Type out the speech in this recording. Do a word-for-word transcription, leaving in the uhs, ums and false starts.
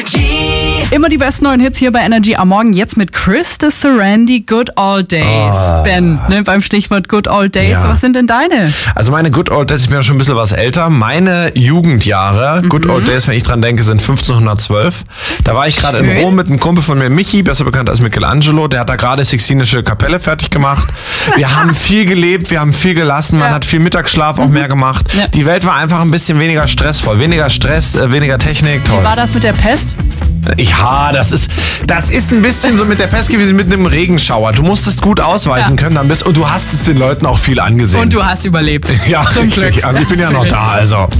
Energy. Immer die besten neuen Hits hier bei Energy am Morgen. Jetzt mit Chris de Serendy, Good Old Days. Oh. Ben, ne, beim Stichwort Good Old Days. Ja. Was sind denn deine? Also meine Good Old Days, ich bin ja schon ein bisschen was älter. Meine Jugendjahre, mhm. Good Old Days, wenn ich dran denke, sind fünfzehnhundertzwölf. Da war ich gerade in Rom mit einem Kumpel von mir, Michi, besser bekannt als Michelangelo. Der hat da gerade Sixtinische Kapelle fertig gemacht. Wir haben viel gelebt, wir haben viel gelassen. Man Ja. hat viel Mittagsschlaf auch mehr gemacht. Ja. Die Welt war einfach ein bisschen weniger stressvoll. Weniger Stress, äh, weniger Technik. Toll. Wie war das mit der Pest? Ja, das ist, das ist ein bisschen so mit der Pest gewesen, mit einem Regenschauer. Du musstest gut ausweichen Ja. können, dann bist, und du hast es den Leuten auch viel angesehen. Und du hast überlebt. ja, Zum richtig. Glück. Also ich bin ja noch da, also.